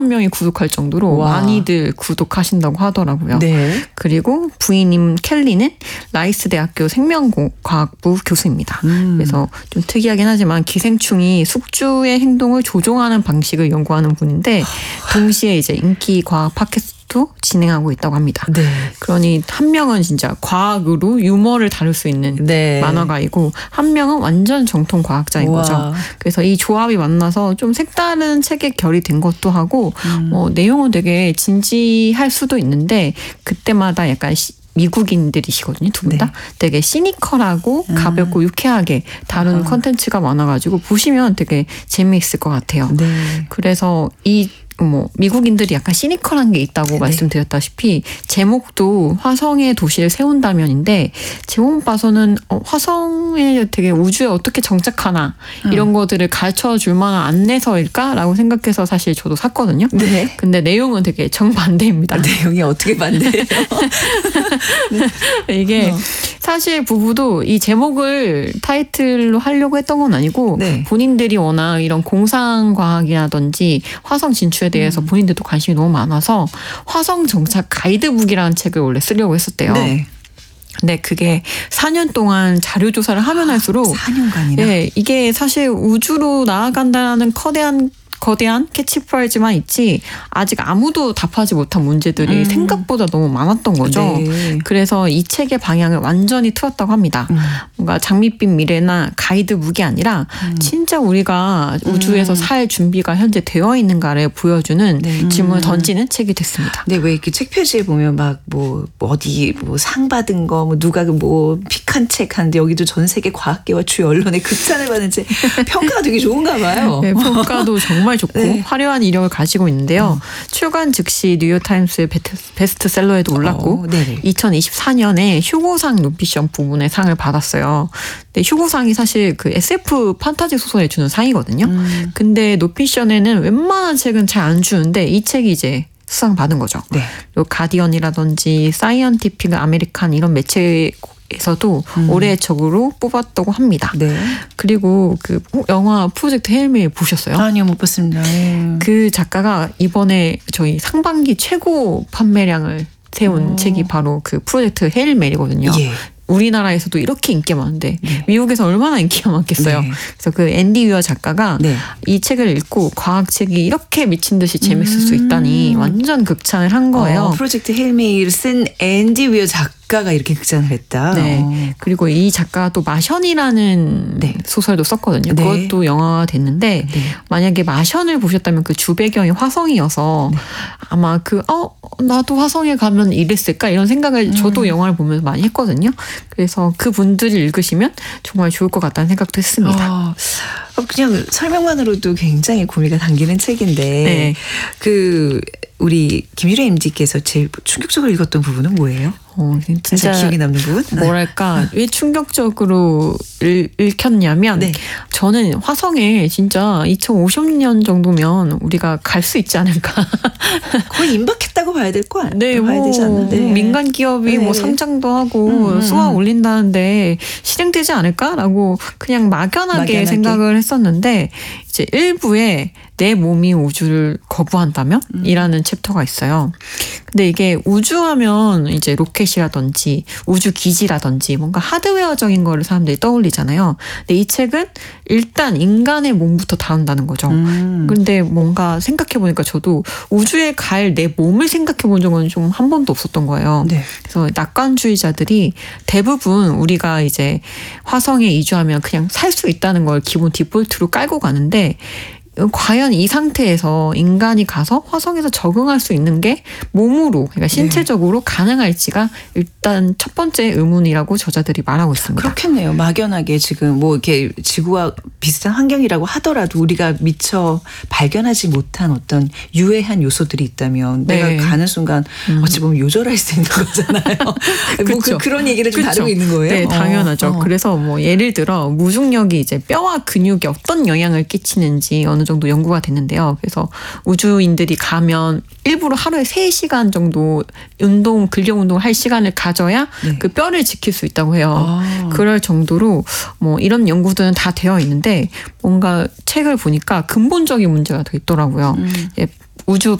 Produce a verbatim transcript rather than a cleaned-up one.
명이 구독할 정도로 와. 많이들 구독하신다고 하더라고요. 네. 그리고 부인님 켈리는 라이스 대학교 생명과학부 교수입니다. 음. 그래서 좀 특이하긴 하지만 기생충이 숙주의 행동을 조종하는 방식을 연구하는 분인데 동시에 이제 인기 과학 팟캐스트도 진행하고 있다고 합니다. 네. 그러니 한 명은 진짜 과학으로 유머를 다룰 수 있는 네. 만화가이고 한 명은 완전 정통 과학자인 우와. 거죠. 그래서 이 조합이 만나서 좀 색다른 책의 결이 된 것도 하고 음. 어, 내용은 되게 진지할 수도 있는데 그때마다 약간 시, 미국인들이시거든요. 두 분 다. 네. 되게 시니컬하고 가볍고 유쾌하게 다룬 콘텐츠가 많아가지고 보시면 되게 재미있을 것 같아요. 네. 그래서 이 뭐 미국인들이 약간 시니컬한 게 있다고 네. 말씀드렸다시피 제목도 화성의 도시를 세운다면인데 제목 봐서는 어, 화성에 되게 우주에 어떻게 정착하나 음. 이런 것들을 가르쳐 줄 만한 안내서일까라고 생각해서 사실 저도 샀거든요. 네. 근데 내용은 되게 정반대입니다. 아, 내용이 어떻게 반대해요? 이게 어. 사실 부부도 이 제목을 타이틀로 하려고 했던 건 아니고 네. 본인들이 워낙 이런 공상과학이라든지 화성 진출에 대해서 음. 본인들도 관심이 너무 많아서 화성 정착 가이드북이라는 책을 원래 쓰려고 했었대요. 네. 근데 그게 사 년 동안 자료 조사를 하면 할수록 사 년간이나? 네, 이게 사실 우주로 나아간다는 커다란 거대한 캐치프라이즈만 있지 아직 아무도 답하지 못한 문제들이 음. 생각보다 너무 많았던 거죠. 네. 그래서 이 책의 방향을 완전히 틀었다고 합니다. 음. 뭔가 장밋빛 미래나 가이드북이 아니라 음. 진짜 우리가 우주에서 음. 살 준비가 현재 되어 있는가를 보여주는 네. 질문을 음. 던지는 책이 됐습니다. 근데 왜 이렇게 책 표지에 보면 막 뭐 어디 뭐 상 받은 거 뭐 누가 뭐 픽한 책 하는데 여기도 전 세계 과학계와 주요 언론의 극찬을 받은 책 평가가 되게 좋은가 봐요. 네, 평가도 정말 좋고 네. 화려한 이력을 가지고 있는데요. 출간 즉시 뉴욕타임스의 베스트셀러에도 올랐고 어, 네네. 이천이십사 년에 휴고상 논피션 부분의 상을 받았어요. 근데 휴고상이 사실 그 에스에프 판타지 소설에 주는 상이거든요. 음. 근데 논피션에는 웬만한 책은 잘 안 주는데 이 책이 이제 수상 받은 거죠. 네. 그리고 가디언이라든지 사이언티픽 아메리칸 이런 매체에서도 음. 올해의 적으로 뽑았다고 합니다. 네. 그리고 그 영화 프로젝트 헤일메일 보셨어요? 아니요, 못 봤습니다. 네. 그 작가가 이번에 저희 상반기 최고 판매량을 세운 오. 책이 바로 그 프로젝트 헤일메일이거든요. 예. 우리나라에서도 이렇게 인기가 많은데 네. 미국에서 얼마나 인기가 많겠어요. 네. 그래서 그 앤디 위어 작가가 네. 이 책을 읽고 과학책이 이렇게 미친 듯이 재밌을 수 음. 있다니 완전 극찬을 한 거예요. 어, 프로젝트 헬메이를 쓴 앤디 위어 작가가 이렇게 극찬을 했다. 네. 어. 그리고 이 작가가 또 마션이라는 네. 소설도 썼거든요. 네. 그것도 영화가 됐는데 네. 만약에 마션을 보셨다면 그 주배경이 화성이어서 네. 아마 그 어 나도 화성에 가면 이랬을까 이런 생각을 저도 음. 영화를 보면서 많이 했거든요. 그래서 그 분들이 읽으시면 정말 좋을 것 같다는 생각도 했습니다. 어, 그냥 설명만으로도 굉장히 구미가 당기는 책인데 네. 그 우리 김유래 엠디께서 제일 충격적으로 읽었던 부분은 뭐예요? 어, 진짜 진짜 기억에 남는 부분? 뭐랄까 왜 충격적으로 읽, 읽혔냐면 네. 저는 화성에 진짜 이천오십 년 정도면 우리가 갈 수 있지 않을까. 거의 임박했다고 봐야 될 거 아니에요? 네, 봐야 뭐 되지 않는데 민간 기업이 네. 뭐 상장도 하고 음, 음, 쏘아 음. 올린다는데 실행되지 않을까라고 그냥 막연하게, 막연하게. 생각을 했었는데 이제 일부에 내 몸이 우주를 거부한다면? 음. 이라는 챕터가 있어요. 근데 이게 우주하면 이제 로켓이라든지 우주 기지라든지 뭔가 하드웨어적인 거를 사람들이 떠올리잖아요. 근데 이 책은 일단 인간의 몸부터 다룬다는 거죠. 음. 근데 뭔가 생각해보니까 저도 우주에 갈 내 몸을 생각해본 적은 좀 한 번도 없었던 거예요. 네. 그래서 낙관주의자들이 대부분 우리가 이제 화성에 이주하면 그냥 살 수 있다는 걸 기본 디폴트로 깔고 가는데 과연 이 상태에서 인간이 가서 화성에서 적응할 수 있는 게 몸으로, 그러니까 신체적으로 네. 가능할지가 일단 첫 번째 의문이라고 저자들이 말하고 있습니다. 그렇겠네요. 막연하게 지금 뭐 이렇게 지구와 비슷한 환경이라고 하더라도 우리가 미처 발견하지 못한 어떤 유해한 요소들이 있다면 네. 내가 가는 순간 음. 어찌 보면 요절할 수 있는 거잖아요. 뭐 그, 그런 얘기를 좀 그쵸. 다루고 있는 거예요? 네, 당연하죠. 어, 어. 그래서 뭐 예를 들어 무중력이 이제 뼈와 근육에 어떤 영향을 끼치는지 어느 정도 연구가 됐는데요. 그래서 우주인들이 가면 일부러 하루에 세 시간 정도 운동, 근력 운동을 할 시간을 가져야 네. 그 뼈를 지킬 수 있다고 해요. 아. 그럴 정도로 뭐 이런 연구들은 다 되어 있는데 뭔가 책을 보니까 근본적인 문제가 더 있더라고요. 음. 예, 우주